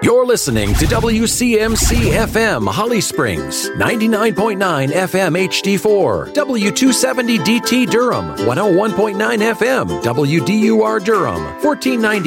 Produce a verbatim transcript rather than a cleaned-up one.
You're listening to W C M C F M Holly Springs, ninety-nine point nine F M H D four, W two seventy D T Durham, one oh one point nine F M W D U R Durham, fourteen ninety